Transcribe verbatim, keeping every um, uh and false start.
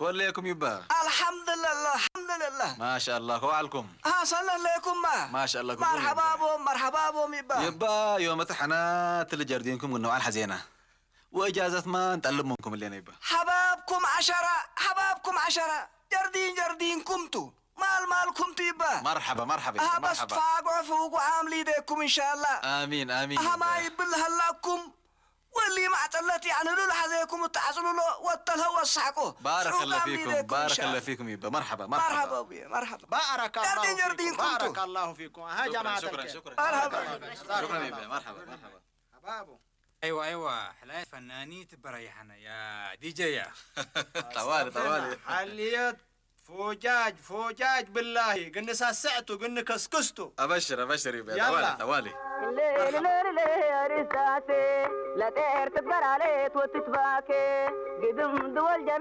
كلكم يبا. الحمد لله الحمد لله. ما شاء الله كوالكم. ها صلى عليكم ما. ما شاء الله. مرحبا بهم مرحبا بهم يبا. يبا يوم امتحانات اللي جاردينكم قلنا على الحزينة. وإجازة ما نتعلم منكم اللي أنا يبا. حبابكم عشرة حبابكم عشرة جردين جردين كمتوا مال مالكم تيبا. مرحبا مرحبا ها مرحبا. بس تفاقوا فوقوا عاملي ديكم إن شاء الله. آمين آمين. ها ما يبل هلاكم واللي ما اعتلت يعني له لحظيكم وتحصلوا له والتلهو الصحكوا. بارك الله فيكم بارك الله فيكم يبا. مرحبا مرحبا. مرحبا بي مرحبا. بارك الله جردين جردين فيكم. كمتوا. بارك الله فيكم. ها جماعة شكرا شكرا. مرحبا. شكرا يبا. مرحبا مرحبا. حبابو. ايوه ايوه حلاية فنانين تبريحنا يا دي جي. طوالي طوالي. حليت فوجاج فوجاج بالله قلنا ساسعتوا قلنا كسكستوا. ابشر ابشر يبا. يلا. طوالي طوالي. الليل الليل يا رزاسي لا تير تبقر عليك وتتباكي قدم دول جميل